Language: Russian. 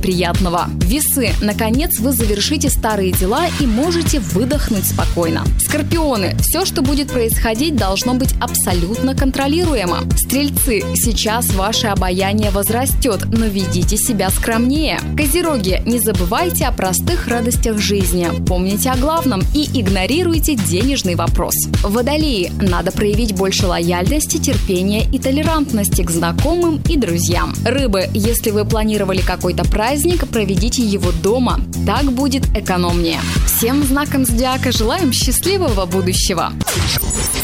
приятного. Весы. Наконец вы завершите старые дела и можете выдохнуть спокойно. Скорпионы. Все, что будет происходить, должно быть абсолютно контролируемо. Стрельцы. Сейчас ваше обаяние возрастет, но ведите себя скромнее. Козероги. Не забывайте о простых радостях жизни. Помните о главном и игнорируйте денежный вопрос. Водолеи. Надо проявить больше лояльности, терпения и толерантности к знакомым и друзьям. Рыбы. Если вы планировали какой-то праздник, проведите его дома. Так будет экономнее. Всем знакам зодиака желаем счастливого будущего.